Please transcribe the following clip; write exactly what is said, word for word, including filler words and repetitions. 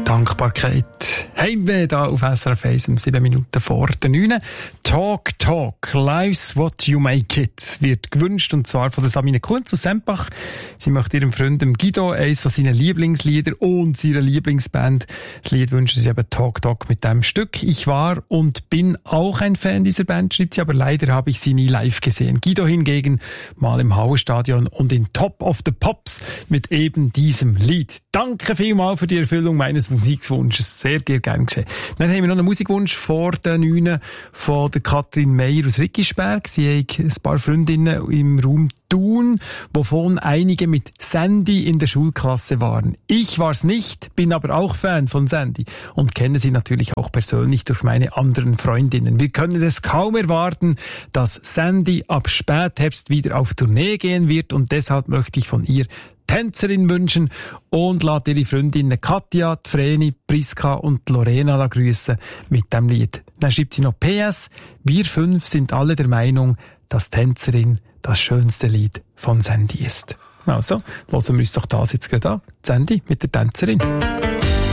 Dankbarkeit. Heimweh da auf S R F eins um sieben Minuten vor der neun. Talk, Talk, Life's What You Make It wird gewünscht, und zwar von der Sabine Kunz aus Sempach. Sie möchte ihrem Freund Guido eines von seinen Lieblingslieder und seiner Lieblingsband. Das Lied wünschen sie eben Talk, Talk mit dem Stück. Ich war und bin auch ein Fan dieser Band, schreibt sie, aber leider habe ich sie nie live gesehen. Guido hingegen mal im Hauestadion und in Top of the Pops mit eben diesem Lied. Danke vielmals für die Erfüllung meines Musikwunsches. Sehr gern geschehen. Dann haben wir noch einen Musikwunsch vor der neun von der Katrin Meyer aus Rickisberg. Sie hat ein paar Freundinnen im Raum Thun, wovon einige mit Sandy in der Schulklasse waren. Ich war's nicht, bin aber auch Fan von Sandy und kenne sie natürlich auch persönlich durch meine anderen Freundinnen. Wir können es kaum erwarten, dass Sandy ab Spätherbst wieder auf Tournee gehen wird, und deshalb möchte ich von ihr Tänzerin wünschen und lässt ihre Freundinnen Katja, Vreni, Priska und Lorena grüßen mit dem Lied. Dann schreibt sie noch P S. Wir fünf sind alle der Meinung, dass Tänzerin das schönste Lied von Sandy ist. Also, hören wir uns doch das jetzt gerade an. Sandy mit der Tänzerin.